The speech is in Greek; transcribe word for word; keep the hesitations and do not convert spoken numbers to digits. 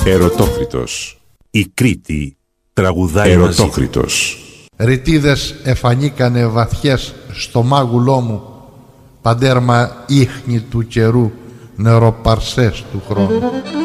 Ερωτόκριτος. Η Κρήτη τραγουδάει μαζί. Ερωτόκριτος. Ρητίδες εφανήκανε βαθιές στο μάγουλό μου, παντέρμα ίχνη του καιρού, νεροπαρσές του χρόνου.